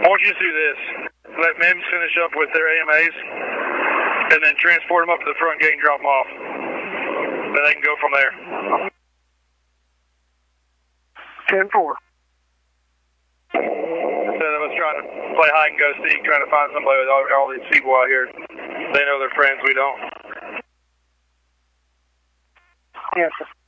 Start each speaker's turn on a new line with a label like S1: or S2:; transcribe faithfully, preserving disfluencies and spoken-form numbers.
S1: want you to do this. Let M I M S finish up with their A M As, and then transport them up to the front gate and drop them off. Then they can go from there.
S2: ten four.
S1: So I was trying to play hide and go seek, trying to find somebody with all, all these people out here. They know they're friends, we don't.
S2: Yes, sir.